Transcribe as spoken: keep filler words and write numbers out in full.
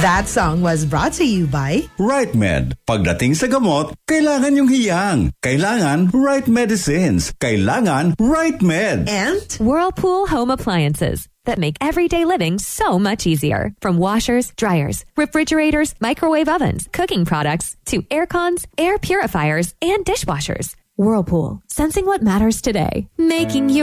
That song was brought to you by Right Med. Pagdating sa gamot, kailangan yung hiyang. Kailangan right medicines. Kailangan Right Med. and Whirlpool Home Appliances that make everyday living so much easier. From washers, dryers, refrigerators, microwave ovens, cooking products, to air cons, air purifiers, and dishwashers. Whirlpool, sensing what matters today, making your